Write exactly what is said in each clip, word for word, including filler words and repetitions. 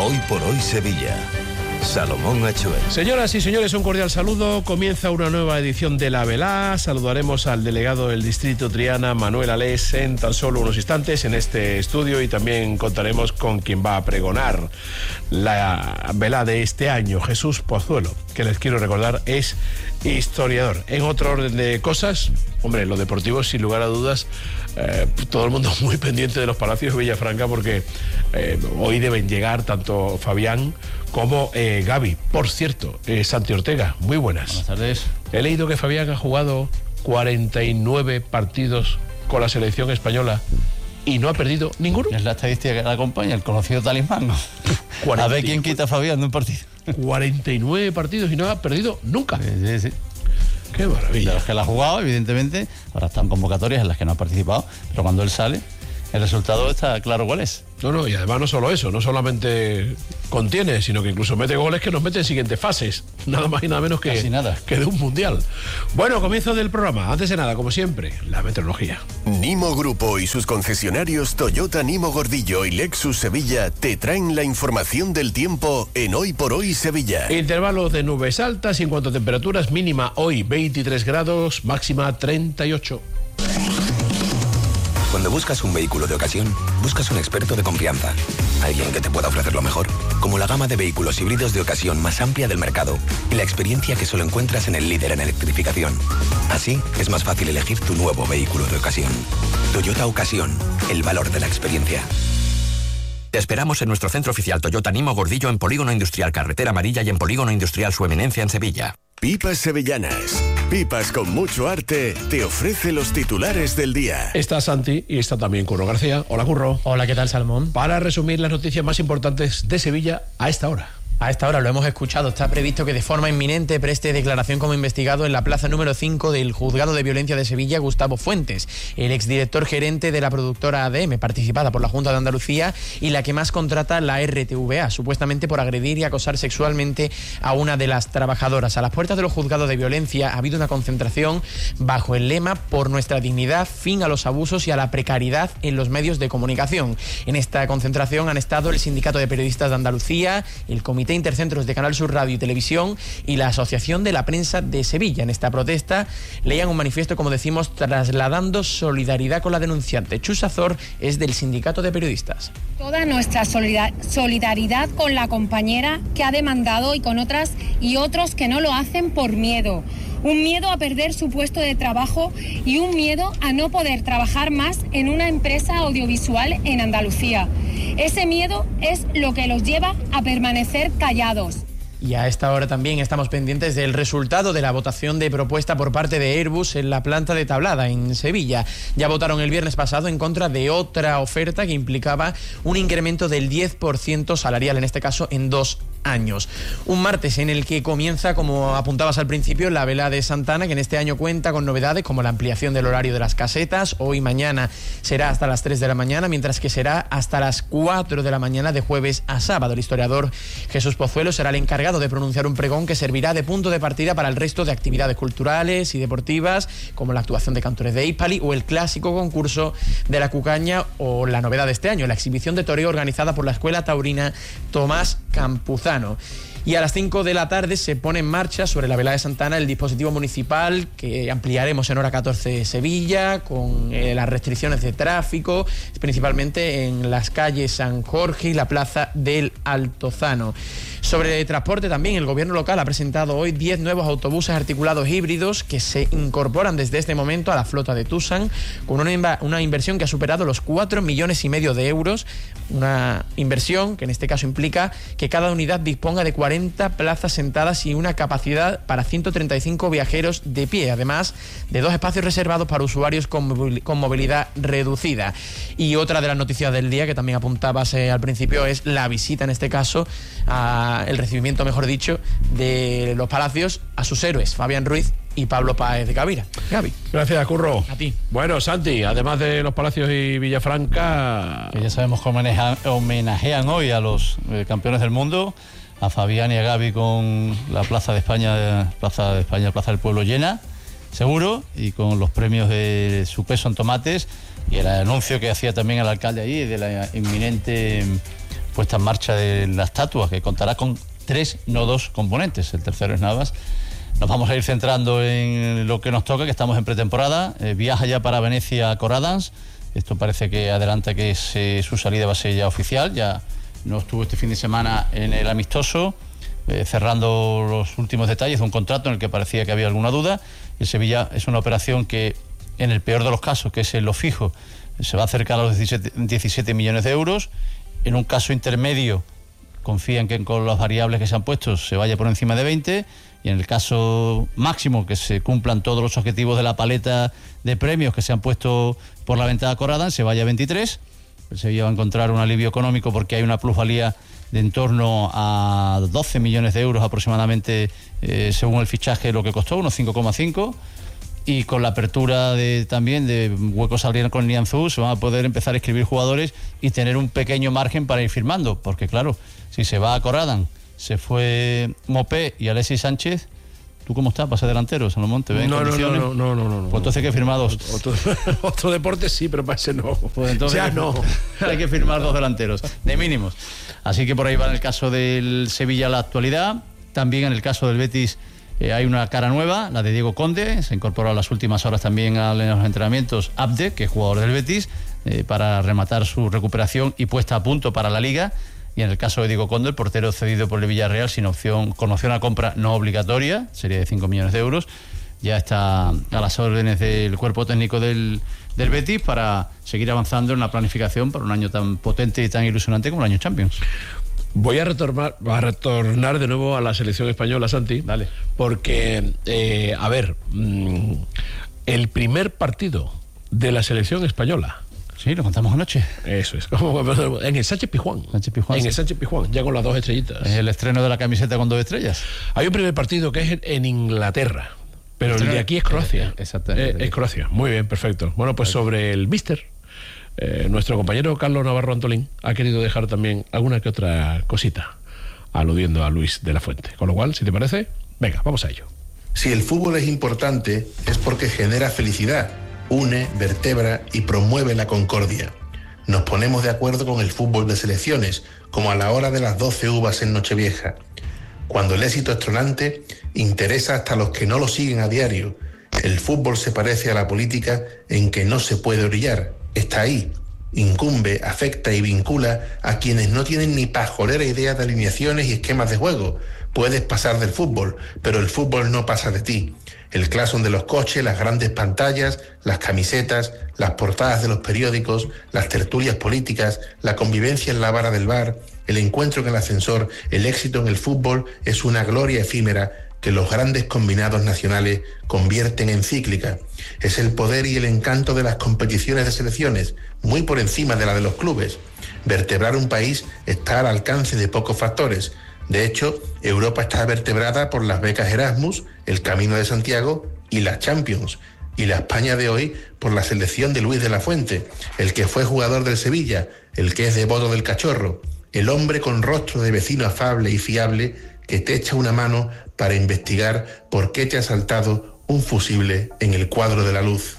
Hoy por hoy Sevilla. Salomón Achuel. Señoras y señores, un cordial saludo. Comienza una nueva edición de La Velá. Saludaremos al delegado del Distrito Triana, Manuel Alés, en tan solo unos instantes en este estudio, y también contaremos con quien va a pregonar la velá de este año, Jesús Pozuelo, que les quiero recordar es historiador. En otro orden de cosas, hombre, lo deportivo, sin lugar a dudas, eh, todo el mundo muy pendiente de los Palacios de Villafranca, porque eh, hoy deben llegar tanto Fabián como eh, Gaby. Por cierto, eh, Santi Ortega, muy buenas. Buenas tardes. He leído que Fabián ha jugado cuarenta y nueve partidos con la selección española y no ha perdido ninguno. Es la estadística que la acompaña, el conocido talismán. A ver quién quita a Fabián de un partido. cuarenta y nueve partidos y no ha perdido nunca. Sí, sí, sí. Qué maravilla. De los que la ha jugado, evidentemente, ahora están convocatorias en las que no ha participado, pero cuando él sale, el resultado está claro cuál es. No, no, y además no solo eso, no solamente contiene, sino que incluso mete goles que nos mete en siguientes fases, nada más y nada menos que, nada. que de un mundial. Bueno, comienzo del programa. Antes de nada, como siempre, la meteorología. Nimo Grupo y sus concesionarios Toyota Nimo Gordillo y Lexus Sevilla te traen la información del tiempo en Hoy por Hoy Sevilla. Intervalos de nubes altas, y en cuanto a temperaturas, mínima hoy veintitrés grados, máxima treinta y ocho. Cuando buscas un vehículo de ocasión, buscas un experto de confianza. Alguien que te pueda ofrecer lo mejor, como la gama de vehículos híbridos de ocasión más amplia del mercado y la experiencia que solo encuentras en el líder en electrificación. Así, es más fácil elegir tu nuevo vehículo de ocasión. Toyota Ocasión, el valor de la experiencia. Te esperamos en nuestro centro oficial Toyota Nimo Gordillo en Polígono Industrial Carretera Amarilla y en Polígono Industrial Su Eminencia en Sevilla. Pipas Sevillanas. Pipas con mucho arte te ofrece los titulares del día. Está Santi y está también Curro García. Hola, Curro. Hola, ¿qué tal, Salmón? Para resumir las noticias más importantes de Sevilla a esta hora. A esta hora lo hemos escuchado, está previsto que de forma inminente preste declaración como investigado en la plaza número cinco del Juzgado de Violencia de Sevilla Gustavo Fuentes, el exdirector gerente de la productora A D M, participada por la Junta de Andalucía y la que más contrata la R T V A, supuestamente por agredir y acosar sexualmente a una de las trabajadoras. A las puertas de los juzgados de violencia ha habido una concentración bajo el lema "Por nuestra dignidad, fin a los abusos y a la precariedad en los medios de comunicación". En esta concentración han estado el Sindicato de Periodistas de Andalucía, el Comité Intercentros de Canal Sur Radio y Televisión y la Asociación de la Prensa de Sevilla. En esta protesta leían un manifiesto, como decimos, trasladando solidaridad con la denunciante. Chus Azor es del Sindicato de Periodistas. Toda nuestra solidaridad con la compañera que ha demandado y con otras y otros que no lo hacen por miedo. Un miedo a perder su puesto de trabajo y un miedo a no poder trabajar más en una empresa audiovisual en Andalucía. Ese miedo es lo que los lleva a permanecer callados. Y a esta hora también estamos pendientes del resultado de la votación de propuesta por parte de Airbus en la planta de Tablada, en Sevilla. Ya votaron el viernes pasado en contra de otra oferta que implicaba un incremento del diez por ciento salarial, en este caso en dos años. Un martes en el que comienza, como apuntabas al principio, la velá de Santana, que en este año cuenta con novedades como la ampliación del horario de las casetas. Hoy y mañana será hasta las tres de la mañana, mientras que será hasta las cuatro de la mañana de jueves a sábado. El historiador Jesús Pozuelo será el encargado de pronunciar un pregón que servirá de punto de partida para el resto de actividades culturales y deportivas, como la actuación de cantores de Hispali o el clásico concurso de la Cucaña, o la novedad de este año, la exhibición de toreo organizada por la Escuela Taurina Tomás Campuzano. Y a las cinco de la tarde se pone en marcha sobre la velá de Santana el dispositivo municipal que ampliaremos en hora catorce Sevilla, con eh, las restricciones de tráfico, principalmente en las calles San Jorge y la plaza del Altozano. Sobre transporte también, el gobierno local ha presentado hoy diez nuevos autobuses articulados híbridos que se incorporan desde este momento a la flota de Tusan, con una, inv- una inversión que ha superado los cuatro millones y medio de euros, una inversión que en este caso implica que cada unidad disponga de cuarenta plazas sentadas y una capacidad para ciento treinta y cinco viajeros de pie, además de dos espacios reservados para usuarios con, movi- con movilidad reducida. Y otra de las noticias del día que también apuntabas eh, al principio es la visita, en este caso, a el recibimiento, mejor dicho, de los Palacios a sus héroes, Fabián Ruiz y Pablo Páez de Gavira. Gaby. Gracias, Curro. A ti. Bueno, Santi, además de los Palacios y Villafranca... Que ya sabemos que homenajean, homenajean hoy a los eh, campeones del mundo, a Fabián y a Gaby con la Plaza de España, Plaza de España, Plaza del Pueblo llena, seguro, y con los premios de su peso en tomates, y el anuncio que hacía también el alcalde allí de la inminente puesta en marcha de la estatua, que contará con tres, no dos componentes. El tercero es Navas. Nos vamos a ir centrando en lo que nos toca, que estamos en pretemporada. Eh, viaja ya para Venecia Corredans. Esto parece que adelanta que se, su salida va a ser ya oficial. Ya no estuvo este fin de semana en el amistoso, eh, cerrando los últimos detalles de un contrato en el que parecía que había alguna duda. El Sevilla es una operación que, en el peor de los casos, que es en lo fijo, se va a acercar a los diecisiete millones de euros. En un caso intermedio, confían que con las variables que se han puesto se vaya por encima de veinte, y en el caso máximo, que se cumplan todos los objetivos de la paleta de premios que se han puesto por la venta de Corredans, se vaya a veintitrés. El Sevilla va a encontrar un alivio económico porque hay una plusvalía de en torno a doce millones de euros aproximadamente, eh, según el fichaje, lo que costó, unos cinco coma cinco. Y con la apertura de también de huecos salariales con Nianzú, se van a poder empezar a escribir jugadores y tener un pequeño margen para ir firmando, porque claro, si se va a Corredans, se fue Mopé y Alexis Sánchez, ¿tú cómo estás? ¿Para delantero, Salomón? ¿Te ven en no, condiciones? No, no, no, no, no. Pues entonces hay que firmar dos. Otro, otro deporte sí, pero para ese no. Pues entonces ya no. Hay que firmar dos delanteros, de mínimos. Así que por ahí va en el caso del Sevilla la actualidad. También en el caso del Betis eh, hay una cara nueva, la de Diego Conde. Se incorporó a las últimas horas también a los entrenamientos Abde, que es jugador del Betis, eh, para rematar su recuperación y puesta a punto para la Liga. Y en el caso de Diego Conde, el portero cedido por el Villarreal sin opción, con opción a compra no obligatoria, sería de cinco millones de euros, ya está a las órdenes del cuerpo técnico del, del Betis para seguir avanzando en la planificación para un año tan potente y tan ilusionante como el año Champions. Voy a retornar, a retornar de nuevo a la selección española, Santi. Dale. Porque, eh, a ver, mmm, el primer partido de la selección española. Sí, lo contamos anoche. Eso es. En el Sánchez Pizjuán. Sánchez Pizjuán. En sí. el Sánchez Pizjuán, ya con las dos estrellitas. Es el estreno de la camiseta con dos estrellas. Hay un primer partido que es en Inglaterra, pero el de aquí es Croacia. Exactamente. Eh, es Croacia. Muy bien, perfecto. Bueno, pues sobre el míster, eh, nuestro compañero Carlos Navarro Antolín ha querido dejar también alguna que otra cosita, aludiendo a Luis de la Fuente. Con lo cual, si te parece, venga, vamos a ello. Si el fútbol es importante, es porque genera felicidad, une, vertebra y promueve la concordia. Nos ponemos de acuerdo con el fútbol de selecciones, como a la hora de las doce uvas en Nochevieja. Cuando el éxito es tronante, interesa hasta a los que no lo siguen a diario. El fútbol se parece a la política en que no se puede orillar, está ahí. Incumbe, afecta y vincula a quienes no tienen ni pajolera idea de alineaciones y esquemas de juego. Puedes pasar del fútbol, pero el fútbol no pasa de ti. El claxon de los coches, las grandes pantallas, las camisetas, las portadas de los periódicos, las tertulias políticas, la convivencia en la vara del bar, el encuentro en el ascensor, el éxito en el fútbol es una gloria efímera que los grandes combinados nacionales convierten en cíclica. Es el poder y el encanto de las competiciones de selecciones, muy por encima de la de los clubes. Vertebrar un país está al alcance de pocos factores. De hecho, Europa está vertebrada por las becas Erasmus, el Camino de Santiago y las Champions. Y la España de hoy por la selección de Luis de la Fuente, el que fue jugador del Sevilla, el que es devoto del Cachorro, el hombre con rostro de vecino afable y fiable que te echa una mano para investigar por qué te ha saltado un fusible en el cuadro de la luz.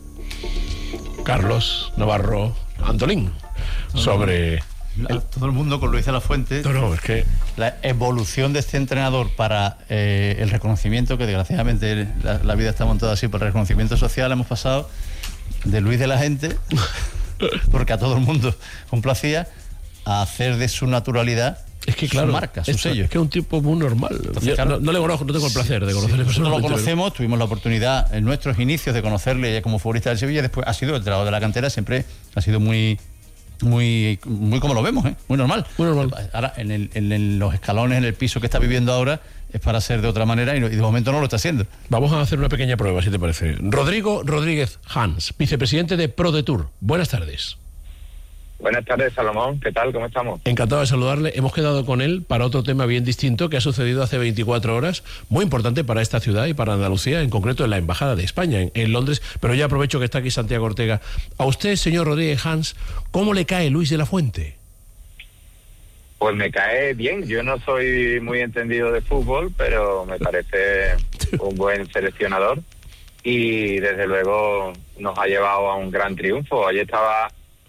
Carlos Navarro Antolín, sobre... El, todo el mundo con Luis de la Fuente. No, no, es que la evolución de este entrenador para eh, el reconocimiento, que desgraciadamente la, la vida está montada así, por el reconocimiento social, hemos pasado de Luis de la gente, porque a todo el mundo complacía, a hacer de su naturalidad es que, claro, su marca, su esto, sello. Es que es un tipo muy normal. Entonces, Yo, claro, no, no le conozco, no tengo el placer de conocerle sí, personalmente. Nosotros lo conocemos, pero... tuvimos la oportunidad en nuestros inicios de conocerle ya como futbolista del Sevilla, después ha sido el entrenador de la cantera, siempre ha sido muy... Muy, muy como lo vemos, ¿eh? Muy normal. Muy normal. Ahora, en, el, en, en los escalones, en el piso que está viviendo ahora, es para ser de otra manera y, no, y de momento no lo está haciendo. Vamos a hacer una pequeña prueba, si te parece. Rodrigo Rodríguez Hans, vicepresidente de ProDetour. Buenas tardes. Buenas tardes, Salomón. ¿Qué tal? ¿Cómo estamos? Encantado de saludarle. Hemos quedado con él para otro tema bien distinto que ha sucedido hace veinticuatro horas, muy importante para esta ciudad y para Andalucía, en concreto en la Embajada de España, en, en Londres, pero ya aprovecho que está aquí Santiago Ortega. A usted, señor Rodríguez Hans, ¿cómo le cae Luis de la Fuente? Pues me cae bien. Yo no soy muy entendido de fútbol, pero me parece un buen seleccionador y desde luego nos ha llevado a un gran triunfo. Ayer estaba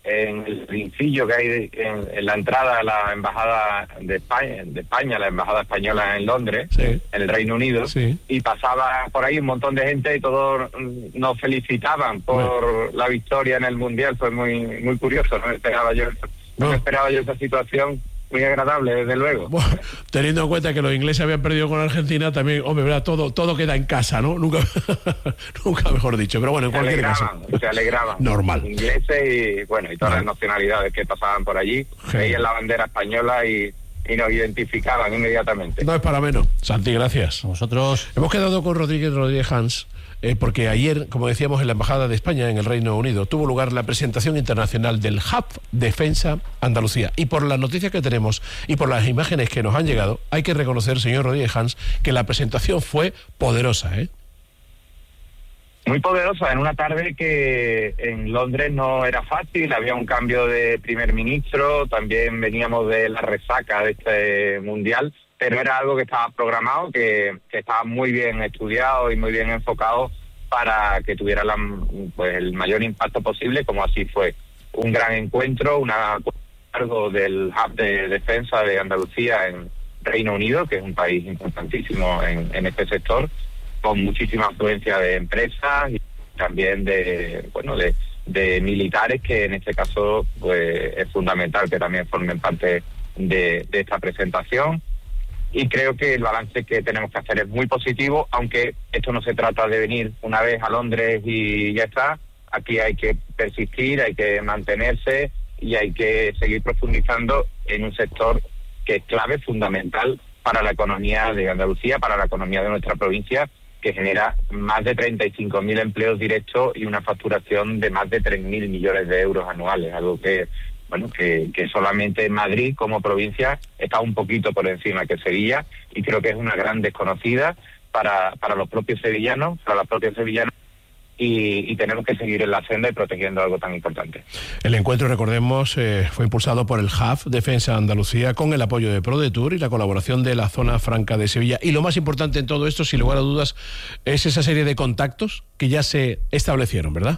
en el principio que hay en, en la entrada a la embajada de España, de España, la embajada española en Londres, sí. en el Reino Unido, sí. y pasaba por ahí un montón de gente y todos nos felicitaban por bueno. la victoria en el Mundial. Fue muy muy curioso, no me esperaba yo, no, no. me esperaba yo esa situación. Muy agradable, desde luego. Bueno, teniendo en cuenta que los ingleses habían perdido con Argentina, también, hombre, ¿verdad? Todo, todo queda en casa, ¿no? Nunca, nunca mejor dicho. Pero bueno, en se cualquier alegraban, caso. Se alegraban. Normal. Los ingleses y, bueno, y todas bueno. las nacionalidades que pasaban por allí, veían la bandera española y, y nos identificaban inmediatamente. No es para menos. Santi, gracias. Vosotros. Hemos quedado con Rodríguez Rodríguez Hans. Eh, porque ayer, como decíamos, en la Embajada de España en el Reino Unido tuvo lugar la presentación internacional del Hub Defensa Andalucía. Y por las noticias que tenemos y por las imágenes que nos han llegado, hay que reconocer, señor Rodríguez Hans, que la presentación fue poderosa, ¿eh? Muy poderosa, en una tarde que en Londres no era fácil, había un cambio de primer ministro, también veníamos de la resaca de este Mundial, pero era algo que estaba programado, que, que estaba muy bien estudiado y muy bien enfocado para que tuviera la, pues, el mayor impacto posible, como así fue. Un gran encuentro, una cargo del Hub de Defensa de Andalucía en Reino Unido, que es un país importantísimo en, en este sector, con muchísima afluencia de empresas y también de, bueno, de, de militares, que en este caso pues es fundamental que también formen parte de, de esta presentación. Y creo que el balance que tenemos que hacer es muy positivo, aunque esto no se trata de venir una vez a Londres y ya está. Aquí hay que persistir, hay que mantenerse y hay que seguir profundizando en un sector que es clave, fundamental para la economía de Andalucía, para la economía de nuestra provincia, que genera más de treinta y cinco mil empleos directos y una facturación de más de tres mil millones de euros anuales, algo que... bueno, que, que solamente Madrid como provincia está un poquito por encima que Sevilla, y creo que es una gran desconocida para, para los propios sevillanos, para las propias sevillanas, y, y tenemos que seguir en la senda y protegiendo algo tan importante. El encuentro, recordemos, eh, fue impulsado por el Hub Defensa Andalucía con el apoyo de ProDetour y la colaboración de la Zona Franca de Sevilla. Y lo más importante en todo esto, sin lugar a dudas, es esa serie de contactos que ya se establecieron, ¿verdad?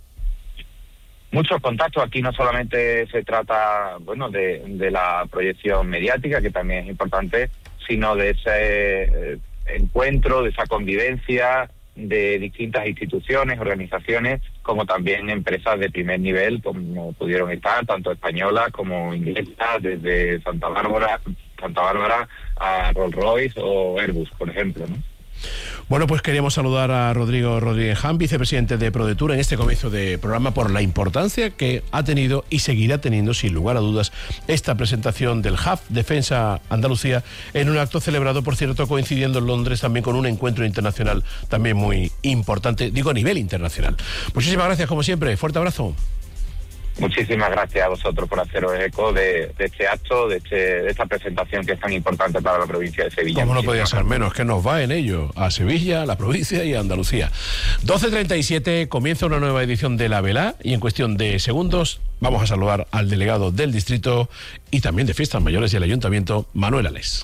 Muchos contactos. Aquí no solamente se trata, bueno, de, de la proyección mediática, que también es importante, sino de ese eh, encuentro, de esa convivencia de distintas instituciones, organizaciones, como también empresas de primer nivel, como pudieron estar, tanto españolas como inglesas, desde Santa Bárbara, Santa Bárbara a Rolls-Royce o Airbus, por ejemplo, ¿no? Bueno, pues queríamos saludar a Rodrigo Rodríguez Han, vicepresidente de ProDetour, en este comienzo de programa, por la importancia que ha tenido y seguirá teniendo, sin lugar a dudas, esta presentación del Hub Defensa Andalucía, en un acto celebrado, por cierto, coincidiendo en Londres también con un encuentro internacional también muy importante, digo a nivel internacional. Muchísimas gracias, como siempre. Fuerte abrazo. Muchísimas gracias a vosotros por haceros eco de, de este acto, de, este, de esta presentación que es tan importante para la provincia de Sevilla. Como no podía ser menos, que nos va en ello a Sevilla, a la provincia y a Andalucía. doce treinta y siete, comienza una nueva edición de La Velá y en cuestión de segundos vamos a saludar al delegado del distrito y también de Fiestas Mayores y el Ayuntamiento, Manuel Alés.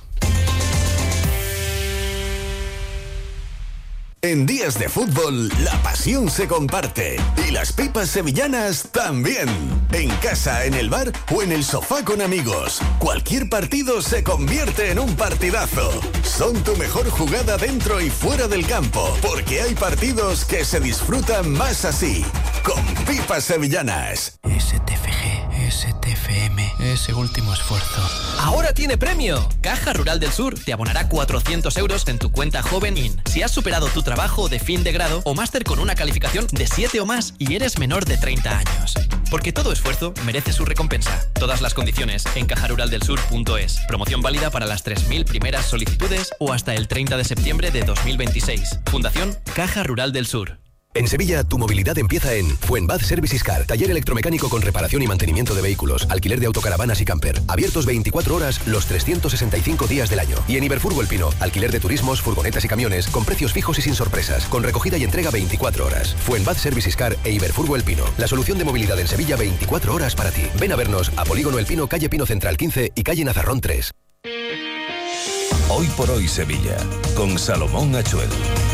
En días de fútbol, la pasión se comparte. Y las pipas sevillanas también. En casa, en el bar o en el sofá con amigos. Cualquier partido se convierte en un partidazo. Son tu mejor jugada dentro y fuera del campo. Porque hay partidos que se disfrutan más así. Con pipas sevillanas. S T F G, S T F M, ese último esfuerzo. ¡Ahora tiene premio! Caja Rural del Sur te abonará cuatrocientos euros en tu cuenta Joven In. Si has superado tu trabajo de fin de grado o máster con una calificación de siete o más y eres menor de treinta años. Porque todo esfuerzo merece su recompensa. Todas las condiciones en caja rural del sur punto es. Promoción válida para las tres mil primeras solicitudes o hasta el treinta de septiembre de dos mil veintiséis. Fundación Caja Rural del Sur. En Sevilla, tu movilidad empieza en Fuenbad Services Car, taller electromecánico con reparación y mantenimiento de vehículos, alquiler de autocaravanas y camper, abiertos veinticuatro horas los trescientos sesenta y cinco días del año. Y en Iberfurgo El Pino, alquiler de turismos, furgonetas y camiones, con precios fijos y sin sorpresas, con recogida y entrega veinticuatro horas. Fuenbad Services Car e Iberfurgo El Pino, la solución de movilidad en Sevilla veinticuatro horas para ti. Ven a vernos a Polígono El Pino, calle Pino Central quince y calle Nazarrón tres. Hoy por hoy Sevilla, con Salomón Achuel.